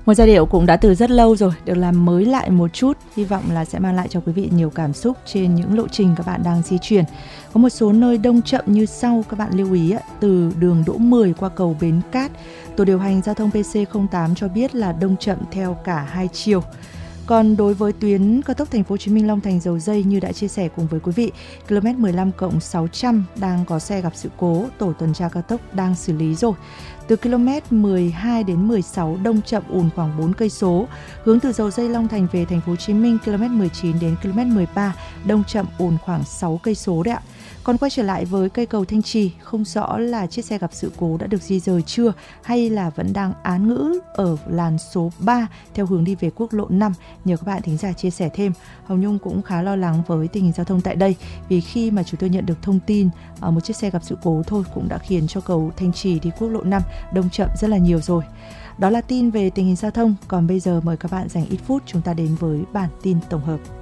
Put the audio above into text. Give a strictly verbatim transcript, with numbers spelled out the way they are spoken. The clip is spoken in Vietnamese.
Một giai điệu cũng đã từ rất lâu rồi, được làm mới lại một chút, hy vọng là sẽ mang lại cho quý vị nhiều cảm xúc trên những lộ trình các bạn đang di chuyển. Có một số nơi đông chậm như sau, các bạn lưu ý, từ đường Đỗ Mười qua cầu Bến Cát. Tổ điều hành giao thông pê xê không tám cho biết là đông chậm theo cả hai chiều. Còn đối với tuyến cao tốc Thành phố Hồ Chí Minh Long Thành Dầu Dây như đã chia sẻ cùng với quý vị, ki lô mét mười lăm cộng sáu trăm đang có xe gặp sự cố, tổ tuần tra cao tốc đang xử lý rồi. Từ ki lô mét mười hai đến mười sáu đông chậm ùn khoảng bốn cây số. Hướng từ Dầu Dây Long Thành về Thành phố Hồ Chí Minh ki lô mét mười chín đến ki lô mét mười ba đông chậm ùn khoảng sáu cây số đấy ạ. Còn quay trở lại với cây cầu Thanh Trì, không rõ là chiếc xe gặp sự cố đã được di rời chưa hay là vẫn đang án ngữ ở làn số ba theo hướng đi về quốc lộ năm. Nhờ các bạn thính giả chia sẻ thêm. Hồng Nhung cũng khá lo lắng với tình hình giao thông tại đây, vì khi mà chúng tôi nhận được thông tin một chiếc xe gặp sự cố thôi cũng đã khiến cho cầu Thanh Trì đi quốc lộ năm đông chậm rất là nhiều rồi. Đó là tin về tình hình giao thông. Còn bây giờ mời các bạn dành ít phút chúng ta đến với bản tin tổng hợp.